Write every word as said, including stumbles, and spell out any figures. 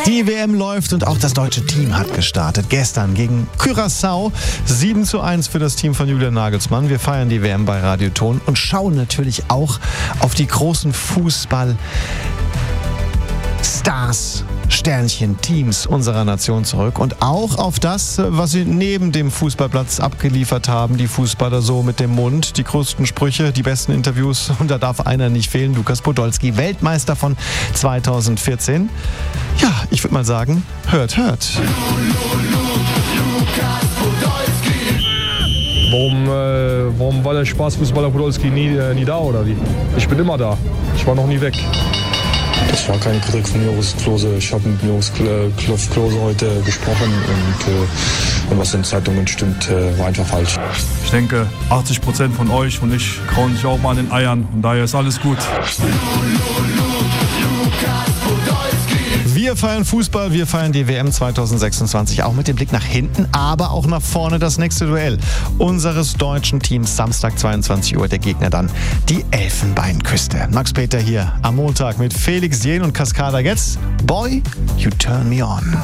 Die W M läuft und auch das deutsche Team hat gestartet. Gestern gegen Curaçao sieben zu eins für das Team von Julian Nagelsmann. Wir feiern die W M bei Radio Ton und schauen natürlich auch auf die großen Fußball-Stars, Sternchen, Teams unserer Nation zurück und auch auf das, was sie neben dem Fußballplatz abgeliefert haben, die Fußballer so mit dem Mund, die größten Sprüche, die besten Interviews und da darf einer nicht fehlen, Lukas Podolski, Weltmeister von zweitausendvierzehn. Ja, ich würde mal sagen, hört, hört. Warum, äh, warum war der Spaßfußballer Podolski nie, äh, nie da oder wie? Ich bin immer da, ich war noch nie weg. Das war keine Kritik von Joris Klose. Ich habe mit Joris Klose heute gesprochen und, äh, und was in Zeitungen stimmt, äh, war einfach falsch. Ich denke, achtzig Prozent von euch und ich kauen sich auch mal an den Eiern und daher ist alles gut. Wir feiern Fußball, wir feiern die W M zweitausendsechsundzwanzig, auch mit dem Blick nach hinten, aber auch nach vorne das nächste Duell unseres deutschen Teams. Samstag zweiundzwanzig Uhr, der Gegner dann die Elfenbeinküste. Max Peter hier am Montag mit Felix Jähn und Cascada Getz. Boy, you turn me on.